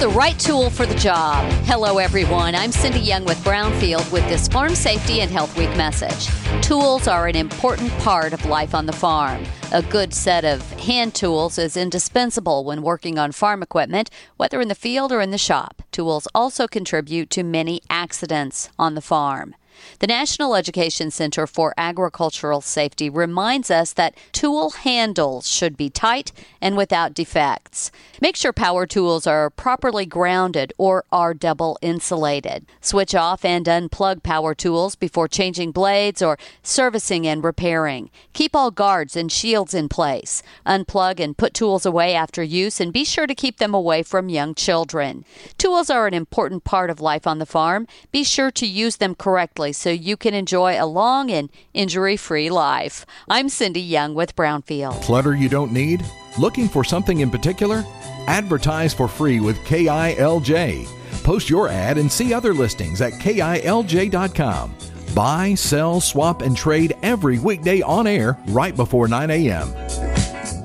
the right tool for the job. Hello, everyone. I'm Cindy Young with Brownfield with this Farm Safety and Health Week message. Tools are an important part of life on the farm. A good set of hand tools is indispensable when working on farm equipment, whether in the field or in the shop. Tools also contribute to many accidents on the farm. The National Education Center for Agricultural Safety reminds us that tool handles should be tight and without defects. Make sure power tools are properly grounded or are double insulated. Switch off and unplug power tools before changing blades or servicing and repairing. Keep all guards and shields in place. Unplug and put tools away after use, and be sure to keep them away from young children. Tools are an important part of life on the farm. Be sure to use them correctly so you can enjoy a long and injury-free life. I'm Cindy Young with Brownfield. Clutter you don't need? Looking for something in particular? Advertise for free with KILJ. Post your ad and see other listings at KILJ.com. Buy, sell, swap, and trade every weekday on air right before 9 a.m.